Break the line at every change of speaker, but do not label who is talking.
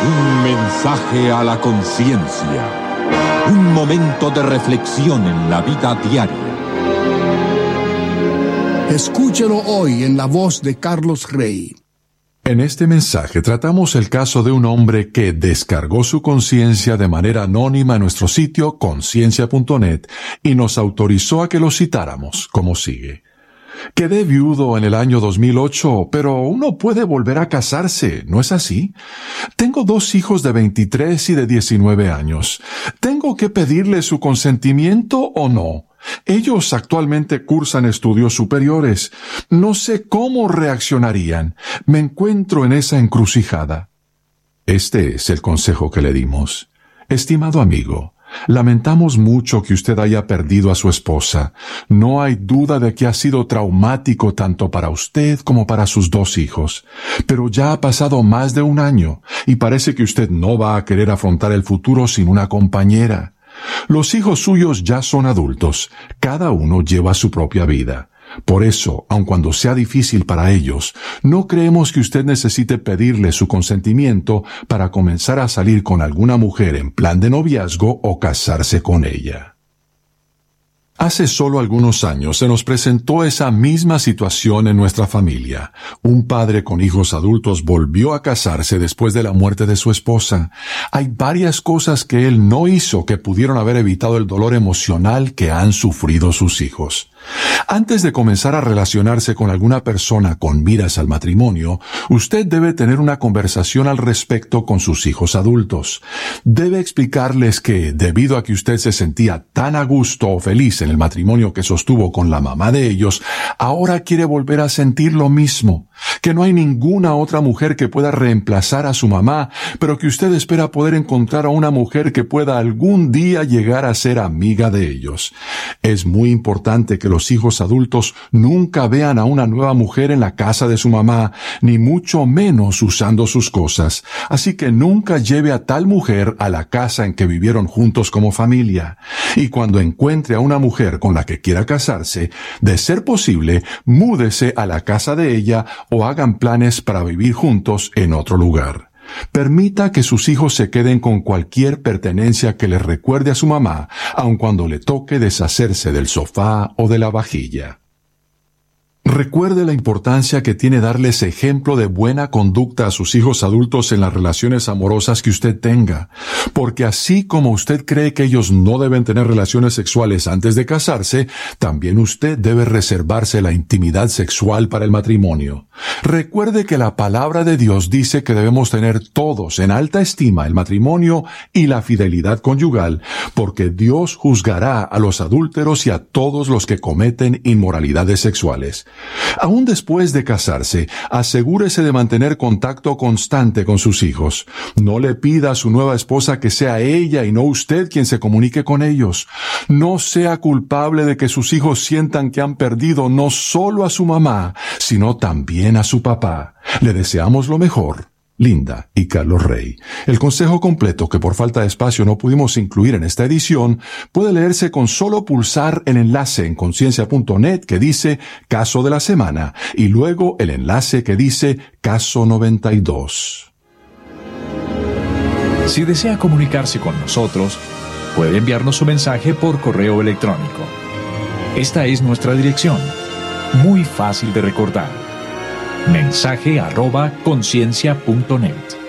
Un mensaje a la conciencia. Un momento de reflexión en la vida diaria.
Escúchelo hoy en la voz de Carlos Rey.
En este mensaje tratamos el caso de un hombre que descargó su conciencia de manera anónima en nuestro sitio conciencia.net y nos autorizó a que lo citáramos, como sigue. Quedé viudo en el año 2008, pero uno puede volver a casarse, ¿no es así? Tengo 2 hijos de 23 y de 19 años. ¿Tengo que pedirle su consentimiento o no? Ellos actualmente cursan estudios superiores. No sé cómo reaccionarían. Me encuentro en esa encrucijada. Este es el consejo que le dimos. Estimado amigo, lamentamos mucho que usted haya perdido a su esposa. No hay duda de que ha sido traumático tanto para usted como para sus 2 hijos. Pero ya ha pasado más de 1 año y parece que usted no va a querer afrontar el futuro sin una compañera. Los hijos suyos ya son adultos. Cada uno lleva su propia vida. Por eso, aun cuando sea difícil para ellos, no creemos que usted necesite pedirle su consentimiento para comenzar a salir con alguna mujer en plan de noviazgo o casarse con ella. Hace solo algunos años se nos presentó esa misma situación en nuestra familia. Un padre con hijos adultos volvió a casarse después de la muerte de su esposa. Hay varias cosas que él no hizo que pudieron haber evitado el dolor emocional que han sufrido sus hijos. Antes de comenzar a relacionarse con alguna persona con miras al matrimonio, usted debe tener una conversación al respecto con sus hijos adultos. Debe explicarles que, debido a que usted se sentía tan a gusto o feliz en el matrimonio que sostuvo con la mamá de ellos, ahora quiere volver a sentir lo mismo, que no hay ninguna otra mujer que pueda reemplazar a su mamá, pero que usted espera poder encontrar a una mujer que pueda algún día llegar a ser amiga de ellos. Es muy importante que los hijos adultos nunca vean a una nueva mujer en la casa de su mamá, ni mucho menos usando sus cosas. Así que nunca lleve a tal mujer a la casa en que vivieron juntos como familia. Y cuando encuentre a una mujer con la que quiera casarse, de ser posible, múdese a la casa de ella o hagan planes para vivir juntos en otro lugar. Permita que sus hijos se queden con cualquier pertenencia que les recuerde a su mamá, aun cuando le toque deshacerse del sofá o de la vajilla. Recuerde la importancia que tiene darles ejemplo de buena conducta a sus hijos adultos en las relaciones amorosas que usted tenga, porque así como usted cree que ellos no deben tener relaciones sexuales antes de casarse, también usted debe reservarse la intimidad sexual para el matrimonio. Recuerde que la palabra de Dios dice que debemos tener todos en alta estima el matrimonio y la fidelidad conyugal, porque Dios juzgará a los adúlteros y a todos los que cometen inmoralidades sexuales. Aún después de casarse, asegúrese de mantener contacto constante con sus hijos. No le pida a su nueva esposa que sea ella y no usted quien se comunique con ellos. No sea culpable de que sus hijos sientan que han perdido no solo a su mamá, sino también a su papá. Le deseamos lo mejor. Linda y Carlos Rey. El consejo completo, que por falta de espacio no pudimos incluir en esta edición, puede leerse con solo pulsar el enlace en conciencia.net que dice Caso de la Semana y luego el enlace que dice Caso 92.
Si desea comunicarse con nosotros, puede enviarnos su mensaje por correo electrónico. Esta es nuestra dirección, muy fácil de recordar. mensaje@conciencia.net